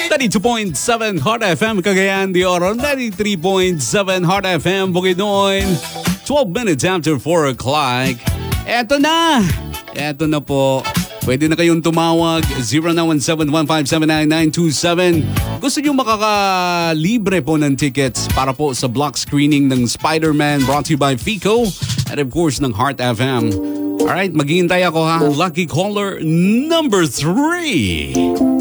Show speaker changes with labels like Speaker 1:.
Speaker 1: 92.7 Heart FM Cagayan de Oro, 93.7 Heart FM Bukidnon. 12 minutes after 4 o'clock. Eto na po. Pwede na kayong tumawag 0917-157-9927. Gusto nyo makakalibre po ng tickets para po sa block screening ng Spider-Man brought to you by Fico and of course ng Heart FM. Alright, maghihintay ako ha. Lucky caller number 3.